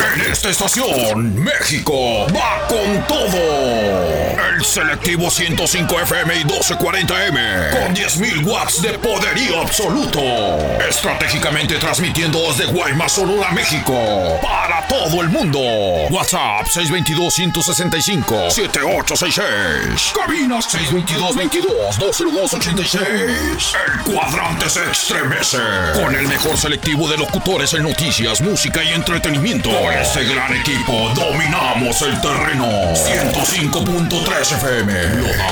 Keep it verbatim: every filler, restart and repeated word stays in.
En esta estación, México va con todo. El selectivo ciento cinco F M y doce cuarenta M con diez mil watts de poderío absoluto. Estratégicamente transmitiendo desde Guaymas, Sonora, México, para todo el mundo. WhatsApp seis dos dos, uno seis cinco, siete ocho seis seis. Cabina seis dos dos, veintidós, dos cero dos, ochenta y seis. El cuadrante se estremece con el mejor selectivo de locutores en noticias, música y entretenimiento. Con este gran equipo dominamos el terreno. ciento cinco punto tres F M.